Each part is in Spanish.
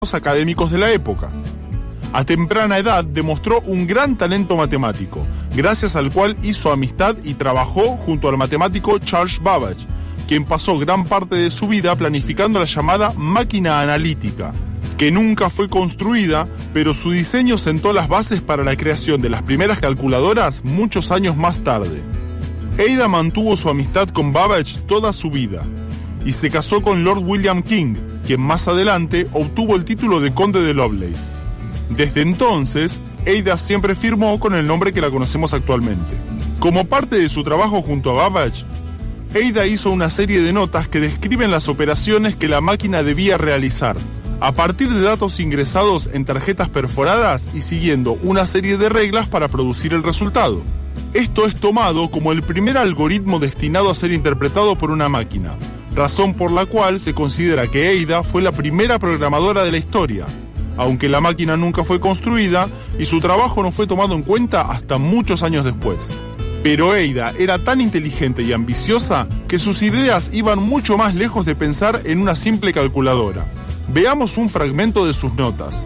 académicos de la época. A temprana edad demostró un gran talento matemático, gracias al cual hizo amistad y trabajó junto al matemático Charles Babbage, quien pasó gran parte de su vida planificando la llamada máquina analítica, que nunca fue construida, pero su diseño sentó las bases para la creación de las primeras calculadoras muchos años más tarde. Ada mantuvo su amistad con Babbage toda su vida, y se casó con Lord William King, quien más adelante obtuvo el título de Conde de Lovelace. Desde entonces, Ada siempre firmó con el nombre que la conocemos actualmente. Como parte de su trabajo junto a Babbage, Ada hizo una serie de notas que describen las operaciones que la máquina debía realizar, a partir de datos ingresados en tarjetas perforadas y siguiendo una serie de reglas para producir el resultado. Esto es tomado como el primer algoritmo destinado a ser interpretado por una máquina, razón por la cual se considera que Ada fue la primera programadora de la historia, aunque la máquina nunca fue construida y su trabajo no fue tomado en cuenta hasta muchos años después. Pero Ada era tan inteligente y ambiciosa que sus ideas iban mucho más lejos de pensar en una simple calculadora. Veamos un fragmento de sus notas.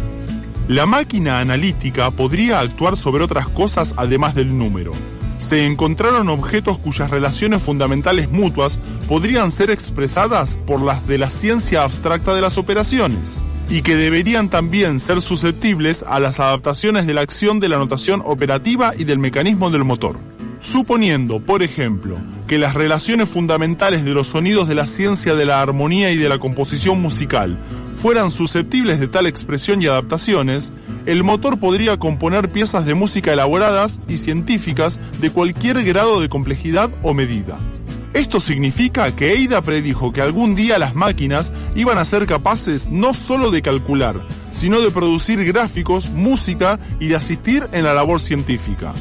La máquina analítica podría actuar sobre otras cosas además del número. Se encontraron objetos cuyas relaciones fundamentales mutuas podrían ser expresadas por las de la ciencia abstracta de las operaciones, y que deberían también ser susceptibles a las adaptaciones de la acción de la notación operativa y del mecanismo del motor. Suponiendo, por ejemplo, que las relaciones fundamentales de los sonidos de la ciencia de la armonía y de la composición musical fueran susceptibles de tal expresión y adaptaciones, el motor podría componer piezas de música elaboradas y científicas de cualquier grado de complejidad o medida. Esto significa que Ada predijo que algún día las máquinas iban a ser capaces no solo de calcular, sino de producir gráficos, música y de asistir en la labor científica.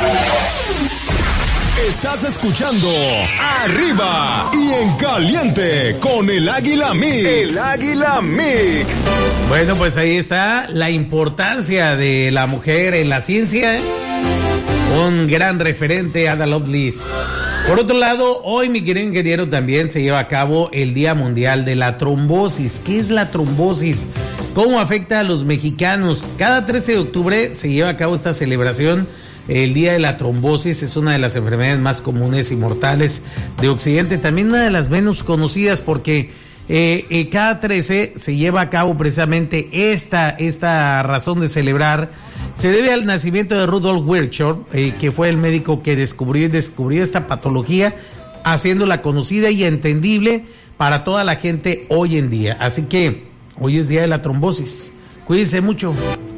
Estás escuchando Arriba y en Caliente con el Águila Mix. El Águila Mix. Bueno, pues ahí está la importancia de la mujer en la ciencia. Un gran referente, Ada Lovelace. Por otro lado, hoy, mi querido ingeniero, también se lleva a cabo el Día Mundial de la Trombosis. ¿Qué es la trombosis? ¿Cómo afecta a los mexicanos? Cada 13 de octubre se lleva a cabo esta celebración. El Día de la Trombosis es una de las enfermedades más comunes y mortales de Occidente. También una de las menos conocidas porque cada 13 se lleva a cabo precisamente esta razón de celebrar. Se debe al nacimiento de Rudolf Virchow, que fue el médico que descubrió esta patología, haciéndola conocida y entendible para toda la gente hoy en día. Así que hoy es Día de la Trombosis. Cuídense mucho.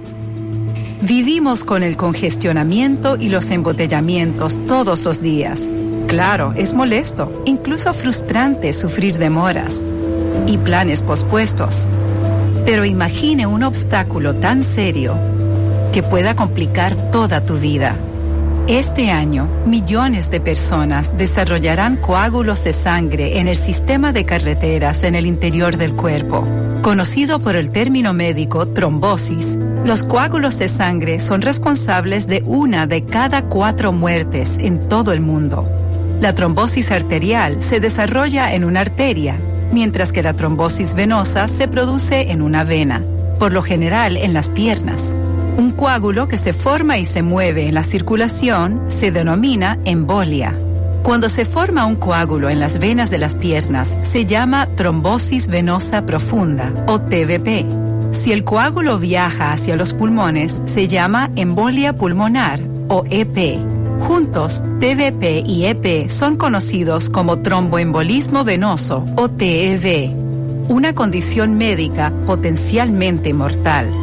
Vivimos con el congestionamiento y los embotellamientos todos los días. Claro, es molesto, incluso frustrante sufrir demoras y planes pospuestos. Pero imagine un obstáculo tan serio que pueda complicar toda tu vida. Este año, millones de personas desarrollarán coágulos de sangre en el sistema de carreteras en el interior del cuerpo. Conocido por el término médico trombosis, los coágulos de sangre son responsables de 1 de cada 4 muertes en todo el mundo. La trombosis arterial se desarrolla en una arteria, mientras que la trombosis venosa se produce en una vena, por lo general en las piernas. Un coágulo que se forma y se mueve en la circulación se denomina embolia. Cuando se forma un coágulo en las venas de las piernas, se llama trombosis venosa profunda, o TVP. Si el coágulo viaja hacia los pulmones, se llama embolia pulmonar, o EP. Juntos, TVP y EP son conocidos como tromboembolismo venoso, o TEV, una condición médica potencialmente mortal.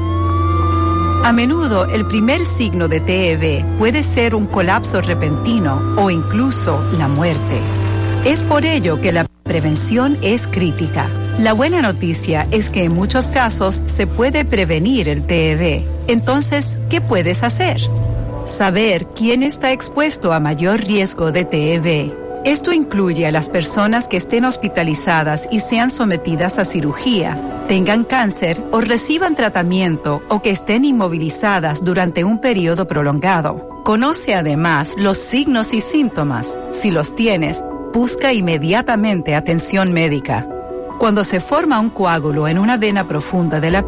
A menudo, el primer signo de TEV puede ser un colapso repentino o incluso la muerte. Es por ello que la prevención es crítica. La buena noticia es que en muchos casos se puede prevenir el TEV. Entonces, ¿qué puedes hacer? Saber quién está expuesto a mayor riesgo de TEV. Esto incluye a las personas que estén hospitalizadas y sean sometidas a cirugía, tengan cáncer o reciban tratamiento o que estén inmovilizadas durante un periodo prolongado. Conoce además los signos y síntomas. Si los tienes, busca inmediatamente atención médica. Cuando se forma un coágulo en una vena profunda de la